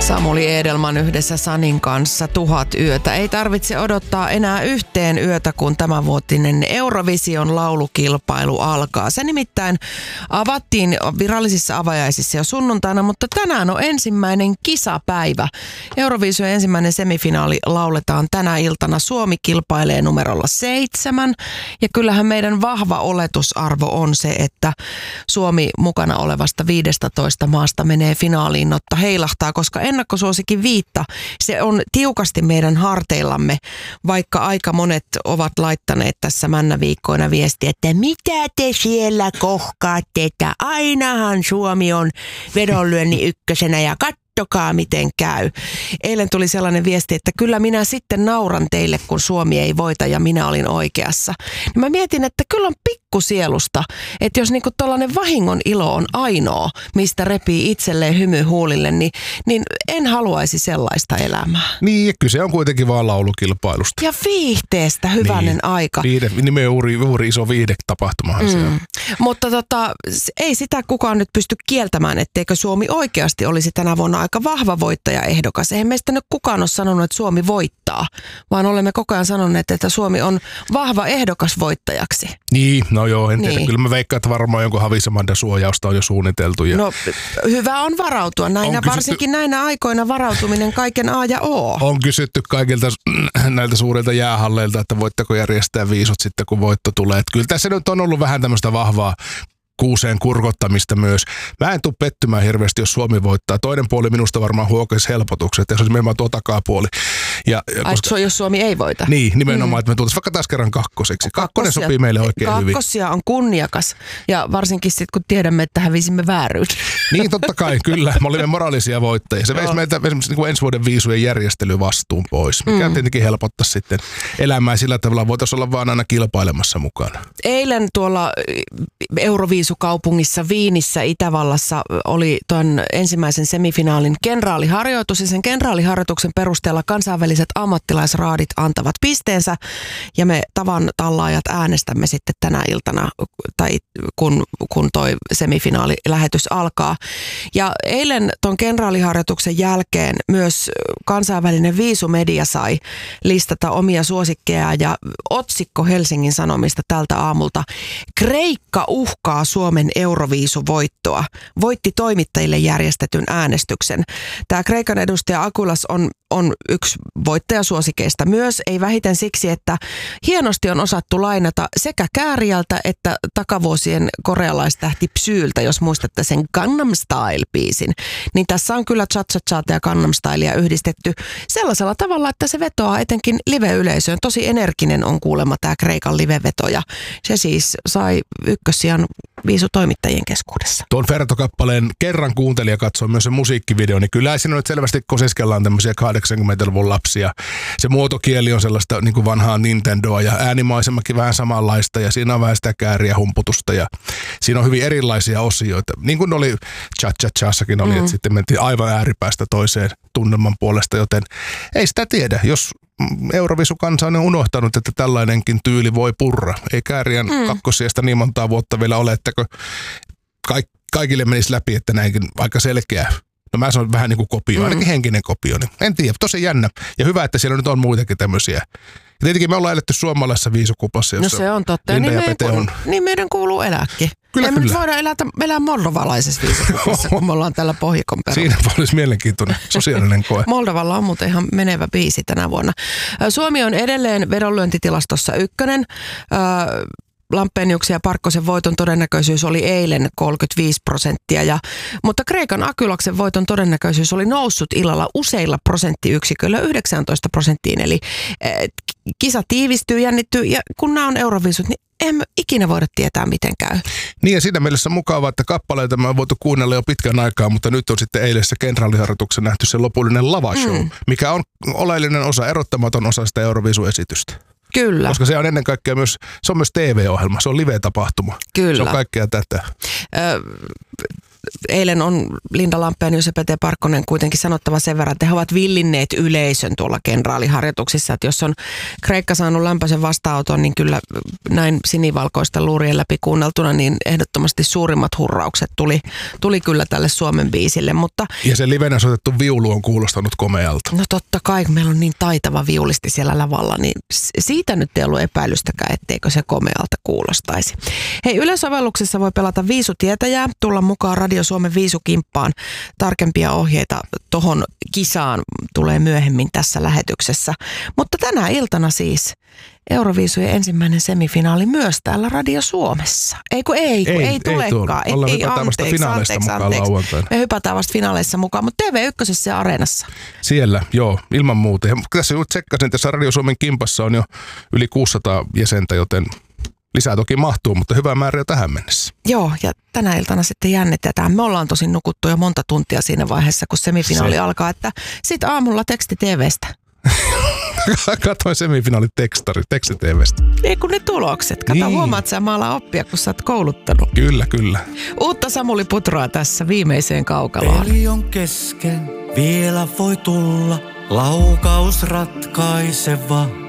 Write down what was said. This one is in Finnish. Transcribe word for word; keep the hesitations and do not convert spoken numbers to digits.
Samuli Edelman yhdessä Sanin kanssa Tuhat yötä. Ei tarvitse odottaa enää yhteen yötä, kun tämänvuotinen Eurovision laulukilpailu alkaa. Se nimittäin avattiin virallisissa avajaisissa jo sunnuntaina, mutta tänään on ensimmäinen kisapäivä. Eurovision ensimmäinen semifinaali lauletaan tänä iltana. Suomi kilpailee numerolla seitsemän. Ja kyllähän meidän vahva oletusarvo on se, että Suomi mukana olevasta viidestätoista maasta menee finaaliin, notta heilahtaa, koska ennakkosuosikin viitta, se on tiukasti meidän harteillamme, vaikka aika monet ovat laittaneet tässä männäviikkoina viestiä, että mitä te siellä kohkaatte, että ainahan Suomi on vedonlyönnin ykkösenä ja katsokaa miten käy. Eilen tuli sellainen viesti, että kyllä minä sitten nauran teille, kun Suomi ei voita ja minä olin oikeassa. Ja mä mietin, että kyllä on pikkusielusta, että jos niinku tollainen vahingon ilo on ainoa, mistä repii itselleen hymy huulille, niin, niin en haluaisi sellaista elämää. Niin, ja kyse on kuitenkin vaan laulukilpailusta. Ja viihteestä hyvänen niin, aika. Viihde, nimenomaan juuri, juuri iso viihdetapahtumahan mm. se on. Mutta tota, ei sitä kukaan nyt pysty kieltämään, etteikö Suomi oikeasti olisi tänä vuonna aika vahva voittajaehdokas. Eihän meistä nyt kukaan ole sanonut, että Suomi voittaa, vaan olemme koko ajan sanoneet, että Suomi on vahva ehdokas voittajaksi. Niin, no joo, en tiedä. Niin. Kyllä mä veikkaan, että varmaan jonkun Havisamandan suojausta on jo suunniteltu. Ja no hyvä on varautua. Näinä, on kysytty, varsinkin näinä aikoina varautuminen kaiken A ja O. On kysytty kaikilta näiltä suurilta jäähalleilta, että voitteko järjestää viisut sitten, kun voitto tulee. Että kyllä tässä nyt on ollut vähän tämmöistä vahvaa kuuseen kurkottamista myös. Mä en tule pettymään hirveästi, jos Suomi voittaa. Toinen puoli minusta varmaan huokaisi helpotukset, ja se olisi nimenomaan tuo takapuoli. Ja, Ai, koska, jos Suomi ei voita? Niin, nimenomaan, mm. että me tultaisiin vaikka taas kerran kakkoseksi. Kakkonen Kakkosia, sopii meille oikein kakkosia hyvin. Kakkosia on kunniakas, ja varsinkin sitten kun tiedämme, että hävisimme vääryyden. Niin, totta kai, kyllä. Me olimme moraalisia voittajia. Se veisi meiltä esimerkiksi niin kuin ensi vuoden viisujen järjestelyvastuun pois, mikä mm. tietenkin helpottaisi sitten elämää sillä tavalla. Voitaisiin olla vaan aina kilpailemassa mukana. Eilen tuolla Euroviisu kaupungissa Viinissä Itävallassa oli tuon ensimmäisen semifinaalin kenraaliharjoitus, ja sen kenraaliharjoituksen perusteella kansainväliset ammattilaisraadit antavat pisteensä, ja me tavan tallaajat äänestämme sitten tänä iltana, tai kun, kun toi semifinaalilähetys alkaa. Ja eilen tuon kenraaliharjoituksen jälkeen myös kansainvälinen Viisumedia sai listata omia suosikkeja, ja otsikko Helsingin Sanomista tältä aamulta: Kreikka uhkaa Suomen Euroviisuvoittoa. Voitti toimittajille järjestetyn äänestyksen. Tämä Kreikan edustaja Akulas on, on yksi voittajasuosikeista myös, ei vähiten siksi, että hienosti on osattu lainata sekä Kääriältä että takavuosien korealaistähti Psyyltä, jos muistatte sen Gangnam Style-biisin. Niin tässä on kyllä cha-cha-chata ja Gangnam Stylea yhdistetty sellaisella tavalla, että se vetoaa etenkin live-yleisöön. Tosi energinen on kuulemma tämä Kreikan live-veto, ja se siis sai ykkössijan viisutoimittajien keskuudessa. Tuon Ferto-kappaleen kerran kuuntelija katsoi myös se musiikkivideo, niin kyllä siinä nyt selvästi kosiskellaan tämmöisiä kahdeksankymmentäluvun lapsia. Se muotokieli on sellaista niin kuin vanhaa Nintendoa, ja äänimaisemakin vähän samanlaista, ja siinä on vähän sitä kääriä humputusta, ja siinä on hyvin erilaisia osioita. Niin kuin oli Cha-Cha-Chassakin oli, mm. että sitten mentiin aivan ääripäästä toiseen tunnelman puolesta, joten ei sitä tiedä, jos Eurovisu-kansa on unohtanut, että tällainenkin tyyli voi purra. Ei Kääriän mm. kakkosijasta niin montaa vuotta vielä ole, että kaik- kaikille menisi läpi, että näinkin aika selkeä. No mä sanon vähän niin kuin kopio, ainakin mm. henkinen kopio. Niin en tiedä, tosi jännä. Ja hyvä, että siellä nyt on muitakin tämmöisiä. Ja tietenkin me ollaan eletty suomalaisessa viisukuplassa, jossa no se on totta. Linda niin ja Pete on. Niin meidän kuuluu elääkin. Kyllä, Emme kyllä. nyt voida elää, elää moldovalaisessa viisukuplassa, kun me ollaan täällä pohjikon perulla. Siinä olisi mielenkiintoinen sosiaalinen koe. Moldovalla on muuten ihan menevä biisi tänä vuonna. Suomi on edelleen vedonlyöntitilastossa ykkönen. Lampeniuksen ja Parkkosen voiton todennäköisyys oli eilen kolmekymmentäviisi prosenttia, ja, mutta Kreikan Akylaksen voiton todennäköisyys oli noussut illalla useilla prosenttiyksiköillä yhdeksäntoista prosenttiin, eli eh, kisa tiivistyy, jännittyy, ja kun nämä on Euroviisut, niin emme ikinä voida tietää, miten käy. Niin, ja siinä mielessä mukavaa, että kappaleita me on voitu kuunnella jo pitkän aikaa, mutta nyt on sitten eilisessä kenraaliharjoituksessa nähty se lopullinen lavashow, mm. mikä on oleellinen osa, erottamaton osa sitä Euroviisu-esitystä. Kyllä. Koska se on ennen kaikkea myös, se on myös T V-ohjelma, se on live-tapahtuma. Kyllä. Se on kaikkea tätä. Ö, eilen on Linda Lampeen ja Jose-Pete Parkkonen kuitenkin sanottava sen verran, että he ovat villinneet yleisön tuolla kenraaliharjoituksissa. Että jos on Kreikka saanut lämpöisen vastaanoton, niin kyllä näin sinivalkoista luurien läpi kuunneltuna, niin ehdottomasti suurimmat hurraukset tuli, tuli kyllä tälle Suomen biisille. Mutta, ja se livenä soitettu viulu on kuulostanut komealta. No totta kai, kun meillä on niin taitava viulisti siellä lavalla, niin siitä nyt ei ollut epäilystäkään, etteikö se komealta kuulostaisi. Hei, Yle-sovelluksessa voi pelata viisutietäjää, tulla mukaan Radio Suomen viisukimppaan. Tarkempia ohjeita tohon kisaan tulee myöhemmin tässä lähetyksessä. Mutta tänä iltana siis Euroviisujen ensimmäinen semifinaali myös täällä Radio Suomessa. Ei kun ei, kun ei, ei tulekaan. Ei, Ollaan hypätään vasta finaaleista mukaan lauantaina. Me hypätään vasta finaaleissa mukaan, mutta T V yksi ja Areenassa. Siellä, joo, ilman muuta. Ja tässä juuri tsekkasin, tässä Radio Suomen kimpassa on jo yli kuusisataa jäsentä, joten lisää toki mahtuu, mutta hyvä määrä jo tähän mennessä. Joo, ja tänä iltana sitten jännitetään. Me ollaan tosin nukuttu jo monta tuntia siinä vaiheessa, kun semifinaali Se. alkaa, että sitten aamulla teksti T V:stä. Katoin semifinaalit tekstari, teksti T V:stä. Ei kun ne tulokset. Kato, niin. Huomaat sä maalla oppia, kun sä oot kouluttanut. Kyllä, kyllä. Uutta Samuli Putroa tässä viimeiseen kaukaloon. Peli on kesken, vielä voi tulla laukaus ratkaiseva.